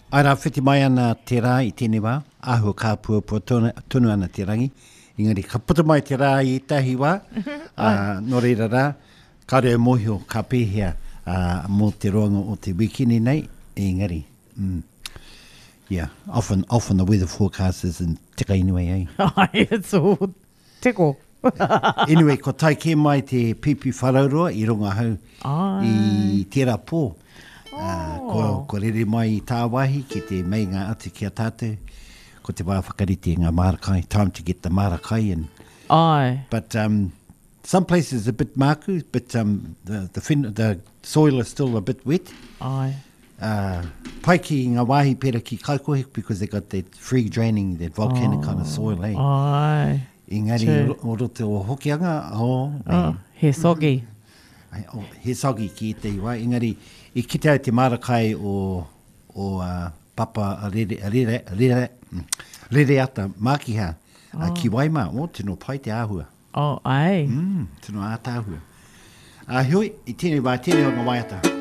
Aira whiti mai ana te rā I tēnei wā, ahua kāpua pua tonu ana te rangi. Engari, ka puta mai te rā I tahi wā, no reira rā, ka reo mohio ka pēhea mō te roanga o te wikini nei, engari. Yeah, often the weather forecast is in tika inui, eh? It's all tiko. Anyway, ko tai ke mai te pipi wharaurua I runga hau I tērā pō. Ko rere mai I tā wahi ki te mei ngā ati ki a tātou. Ko te wā whakarite ngā marakai. Time to get the marakai in. Ai. But some places a bit maku, but the soil is still a bit wet. Ai. Pai ki ngā wahi pera ki Kaikohe because they got that free draining, that volcanic kind of soil, eh? Ai. Engari, o rote o Hokianga, He sogi. He sogi ki te iwa. Engari, I kite au te marakai o Papa Rere ata Mākiha ki Waima, tino pai te āhua. Ai. Tino ātāhua. Hui, I tēnei wā, tēnei o ngā waiata.